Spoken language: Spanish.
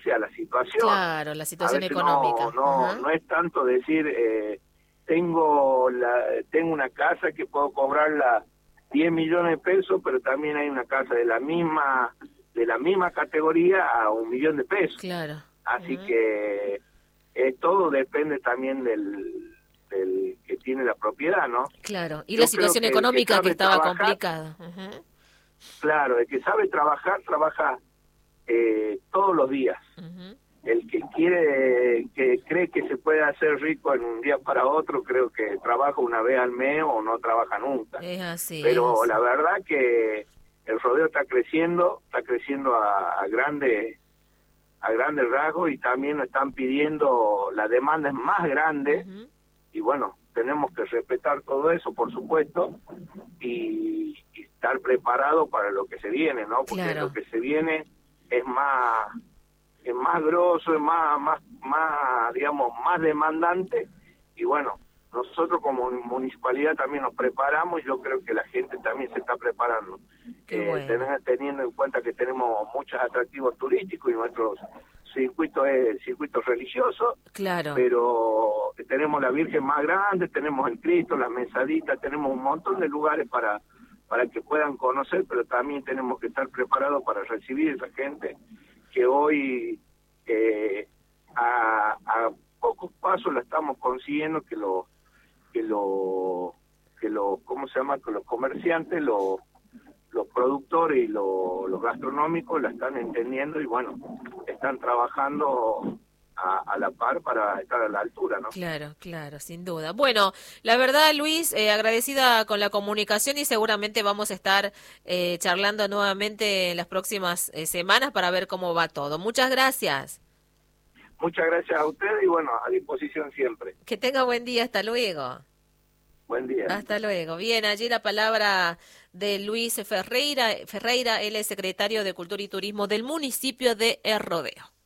adaptarse a la situación. Claro, la A situación veces económica. no es tanto decir, tengo una casa que puedo cobrarla 10 millones de pesos, pero también hay una casa de la misma categoría a 1 millón de pesos. Claro. Así que todo depende también del que tiene la propiedad, ¿no? Claro, y Yo la creo situación que el que económica que sabe estaba trabajar, complicada. claro, el que sabe trabajar, trabaja todos los días. El que cree que se puede hacer rico en un día para otro, creo que trabaja una vez al mes o no trabaja nunca. Es así, Pero la verdad que el rodeo está creciendo a grandes rasgos, y también nos están pidiendo, la demanda es más grande, y bueno, tenemos que respetar todo eso, por supuesto, y estar preparados para lo que se viene, ¿no? Porque Claro. lo que se viene es más grosso, es más, digamos, más demandante, y bueno, nosotros como municipalidad también nos preparamos, y yo creo que la gente también se está preparando. Qué bueno. Teniendo en cuenta que tenemos muchos atractivos turísticos, y nuestro circuito es el circuito religioso, Claro. pero tenemos la Virgen más grande, tenemos el Cristo, las mesaditas, tenemos un montón de lugares para que puedan conocer, pero también tenemos que estar preparados para recibir a esa gente que hoy a pocos pasos la estamos consiguiendo, que ¿cómo se llama? Que los comerciantes, los productores y los gastronómicos la están entendiendo, y bueno, están trabajando a la par para estar a la altura, ¿no? Claro, claro, sin duda. Bueno, la verdad, Luis, agradecida con la comunicación, y seguramente vamos a estar charlando nuevamente en las próximas semanas para ver cómo va todo. Muchas gracias. Muchas gracias a ustedes, y bueno, a disposición siempre. Que tenga buen día, hasta luego. Buen día. Hasta luego. Bien, allí la palabra de Luis Ferreira, él es secretario de Cultura y Turismo del municipio de El Rodeo.